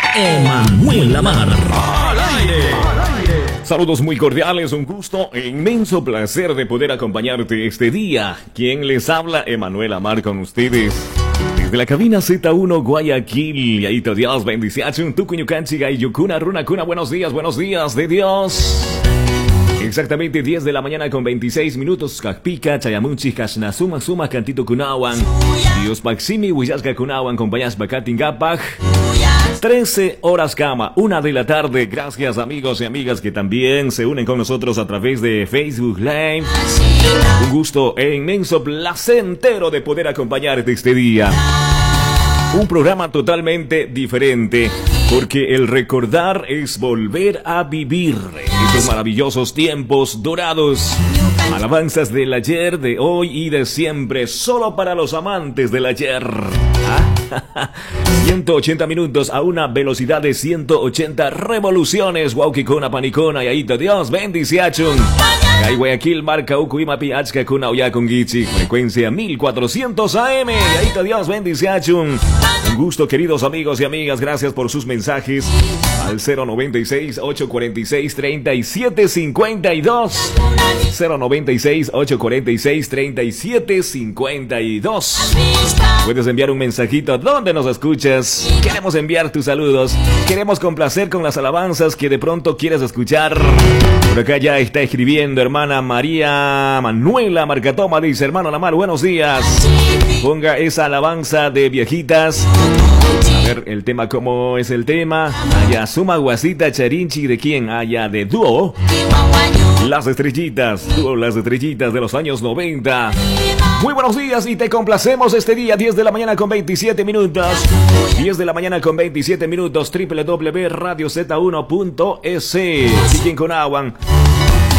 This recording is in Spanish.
Emanuel Amar. Al aire. Saludos muy cordiales, un gusto e inmenso placer de poder acompañarte este día. Quien les habla, Emanuel Amar, con ustedes. Desde la cabina Z1 Guayaquil, y ahí te Dios bendice. Tucuñucanchiga y Yucuna Runacuna, buenos días de Dios. Exactamente 10 de la mañana con 26 minutos. Kakpika, Chayamunchi, Kashnasuma, Suma, Cantito Kunawan. Dios Maximi, Huillasca Kunawan, compañías Bakatingapaj. 13 horas cama, 1 de la tarde. Gracias amigos y amigas que también se unen con nosotros a través de Facebook Live. Un gusto e inmenso placentero de poder acompañarte este día. Un programa totalmente diferente, porque el recordar es volver a vivir esos maravillosos tiempos dorados. Alabanzas del ayer, de hoy y de siempre, solo para los amantes del ayer. 180 minutos a una velocidad de 180 revoluciones. Waukikuna panicona y ahí te Dios bendiciachun. Hay Guayaquil marca Ukuimapi Achka Kuna Oyakungichi, frecuencia 1400 AM. Y ahí te Dios bendiciachun. Un gusto, queridos amigos y amigas, gracias por sus mensajes al 096-846-3752. 096-846-3752. Puedes enviar un mensajito donde nos escuchas. Queremos enviar tus saludos. Queremos complacer con las alabanzas que de pronto quieres escuchar. Por acá ya está escribiendo hermana María Manuela Marcatoma. Dice, hermano Lamar, buenos días. Ponga esa alabanza de viejitas. A ver, el tema, ¿cómo es el tema? Allá, Suma Guasita Charinchi, ¿de quién? Allá, de Dúo Las Estrellitas. Dúo Las Estrellitas de los años 90. Muy buenos días y te complacemos este día, 10 de la mañana con 27 minutos. 10 de la mañana con 27 minutos, www.radioz1.es. Chiquinconawan,